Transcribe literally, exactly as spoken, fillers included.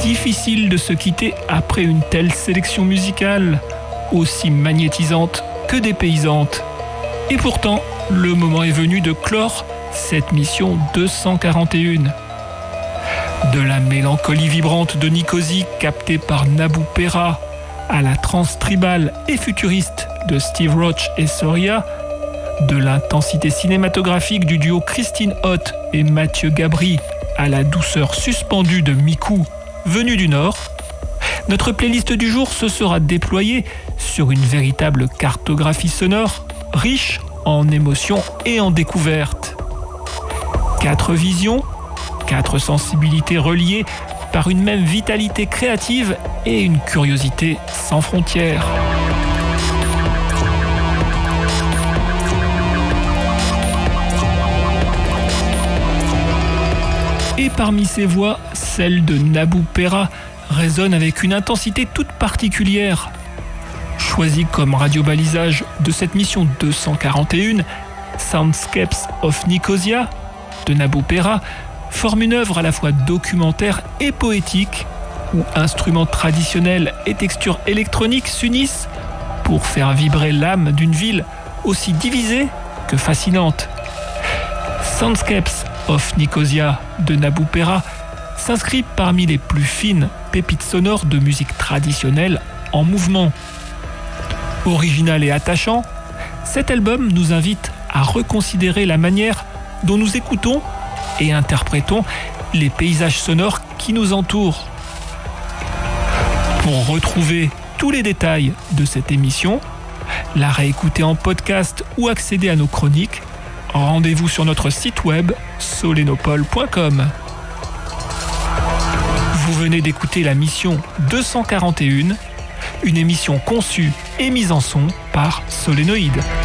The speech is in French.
Difficile de se quitter après une telle sélection musicale, aussi magnétisante que dépaysante. Et pourtant, le moment est venu de clore cette mission deux cent quarante et un. De la mélancolie vibrante de Nicosie captée par Nabou Perra à la trance tribale et futuriste de Steve Roach et Soria, de l'intensité cinématographique du duo Christine Hott et Mathieu Gabry à la douceur suspendue de Miku, venu du Nord, notre playlist du jour se sera déployée sur une véritable cartographie sonore, riche en émotions et en découvertes. Quatre visions, quatre sensibilités reliées par une même vitalité créative et une curiosité sans frontières. Et parmi ces voix, celle de Nabou Perra résonne avec une intensité toute particulière. Choisie comme radiobalisage de cette mission deux cent quarante et un, Soundscapes of Nicosia de Nabou Perra forme une œuvre à la fois documentaire et poétique, où instruments traditionnels et textures électroniques s'unissent pour faire vibrer l'âme d'une ville aussi divisée que fascinante. Soundscapes of Nicosia de Nabou Perra s'inscrit parmi les plus fines pépites sonores de musique traditionnelle en mouvement. Original et attachant, cet album nous invite à reconsidérer la manière dont nous écoutons et interprétons les paysages sonores qui nous entourent. Pour retrouver tous les détails de cette émission, la réécouter en podcast ou accéder à nos chroniques, rendez-vous sur notre site web solenopole point com. Vous venez d'écouter la mission deux cent quarante et un, une émission conçue et mise en son par Solénoïde.